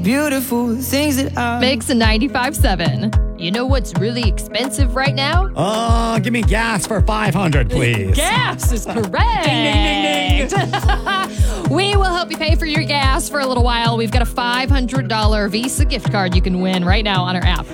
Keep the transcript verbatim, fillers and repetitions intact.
Beautiful things that I Mix ninety-five seven. You know what's really expensive right now? Uh, give me gas for five hundred, please. Gas is correct. Ding, ding, ding, ding. We will help you pay for your gas for a little while. We've got a five hundred dollars Visa gift card you can win right now on our app.